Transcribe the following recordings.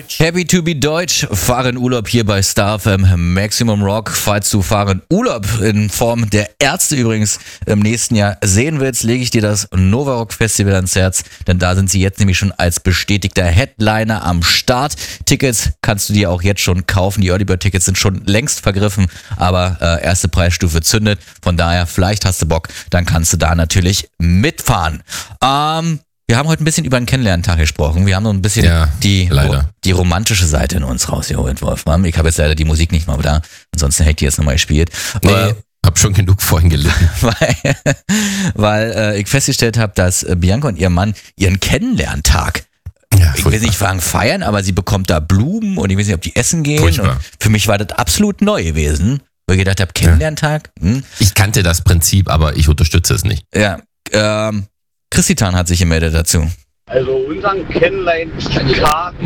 Happy to be Deutsch, fahren Urlaub hier bei Star FM Maximum Rock. Falls du fahren Urlaub in Form der Ärzte übrigens im nächsten Jahr sehen willst, lege ich dir das Nova Rock Festival ans Herz, denn da sind sie jetzt nämlich schon als bestätigter Headliner am Start. Tickets kannst du dir auch jetzt schon kaufen, die Early Bird Tickets sind schon längst vergriffen, aber erste Preisstufe zündet, von daher vielleicht hast du Bock, dann kannst du da natürlich mitfahren. Wir haben heute ein bisschen über den Kennenlerntag gesprochen. Wir haben noch ein bisschen die romantische Seite in uns rausgeholt, Wolfram. Ich habe jetzt leider die Musik nicht mal da. Ansonsten hätte ich die jetzt nochmal gespielt. Nee, hab schon genug vorhin gelitten. weil ich festgestellt habe, dass Bianca und ihr Mann ihren Kennenlerntag, ich will nicht sagen feiern, aber sie bekommt da Blumen und ich weiß nicht, ob die essen gehen. Und für mich war das absolut neu gewesen. Wo ich gedacht habe, Kennenlerntag? Ich kannte das Prinzip, aber ich unterstütze es nicht. Ja, Christitan hat sich gemeldet dazu. Also unseren Kennenlerntag,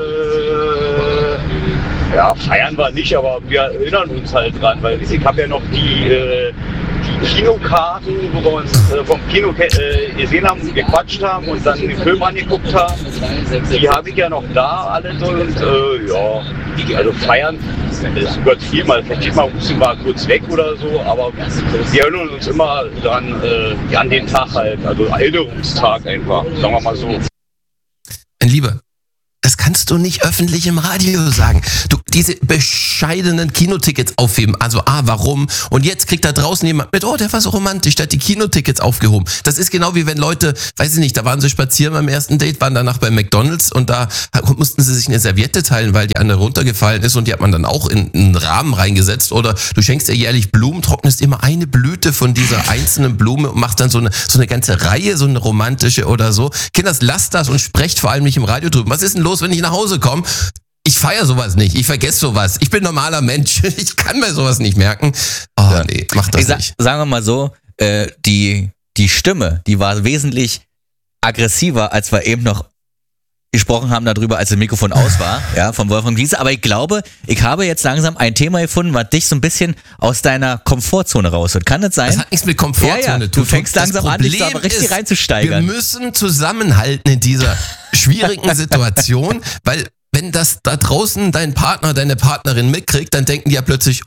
feiern wir nicht, aber wir erinnern uns halt dran, weil ich habe ja noch die Kinokarten, wo wir uns vom Kino gesehen haben, gequatscht haben und dann den Film angeguckt haben. Die habe ich ja noch da alle so und also feiern ist übertrieben, mal vielleicht mal kurz weg oder so, aber wir erinnern uns immer dran, an den Tag halt, also Erinnerungstag einfach, sagen wir mal so. Mein Lieber, das kannst du nicht öffentlich im Radio sagen. Du, diese bescheidenen Kinotickets aufheben. Also warum? Und jetzt kriegt da draußen jemand mit, der war so romantisch, der hat die Kinotickets aufgehoben. Das ist genau wie wenn Leute, weiß ich nicht, da waren sie spazieren beim ersten Date, waren danach bei McDonald's und da mussten sie sich eine Serviette teilen, weil die andere runtergefallen ist und die hat man dann auch in einen Rahmen reingesetzt. Oder du schenkst dir jährlich Blumen, trocknest immer eine Blüte von dieser einzelnen Blume und machst dann so eine ganze Reihe, so eine romantische oder so. Kinders, lasst das und sprecht vor allem nicht im Radio drüber. Was ist denn los, wenn ich nach Hause komme? Ich feiere sowas nicht, ich vergesse sowas. Ich bin normaler Mensch, ich kann mir sowas nicht merken. Nee, mach das nicht. Sagen wir mal so, die Stimme, die war wesentlich aggressiver, als wir eben noch gesprochen haben darüber, als das Mikrofon aus war, von Wolfram Giese. Aber ich glaube, ich habe jetzt langsam ein Thema gefunden, was dich so ein bisschen aus deiner Komfortzone rausholt. Kann das sein? Das hat nichts mit Komfortzone zu tun. Du fängst langsam an, dich da aber richtig reinzusteigern. Wir müssen zusammenhalten in dieser schwierigen Situation, weil wenn das da draußen dein Partner, deine Partnerin mitkriegt, dann denken die ja plötzlich,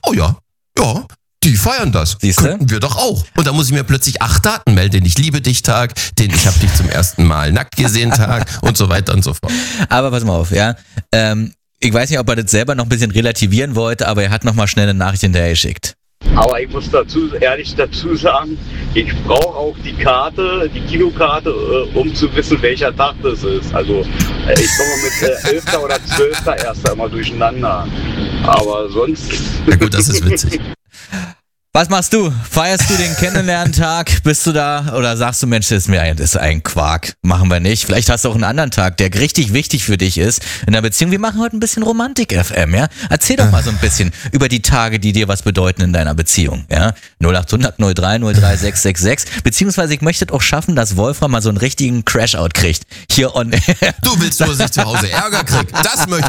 die feiern das. Siehste? Könnten wir doch auch. Und da muss ich mir plötzlich 8 Daten melden, den ich liebe dich Tag, den ich habe dich zum ersten Mal nackt gesehen Tag und so weiter und so fort. Aber pass mal auf, ich weiß nicht, ob er das selber noch ein bisschen relativieren wollte, aber er hat noch mal schnell eine Nachricht hinterher geschickt. Aber ich muss ehrlich dazu sagen, ich brauche auch die Kinokarte, um zu wissen, welcher Tag das ist. Also ich komme mit 11. oder 12. erst einmal durcheinander. Aber sonst... Ja gut, das ist witzig. Was machst du? Feierst du den Kennenlerntag? Bist du da? Oder sagst du, Mensch, das ist ein Quark, machen wir nicht. Vielleicht hast du auch einen anderen Tag, der richtig wichtig für dich ist in der Beziehung. Wir machen heute ein bisschen Romantik FM, ja? Erzähl doch mal so ein bisschen über die Tage, die dir was bedeuten in deiner Beziehung, ja? 0800 03 03 666. Beziehungsweise ich möchte es auch schaffen, dass Wolfram mal so einen richtigen Crash-Out kriegt. Hier on air. Du willst nur, dass ich zu Hause Ärger krieg. Das möchtest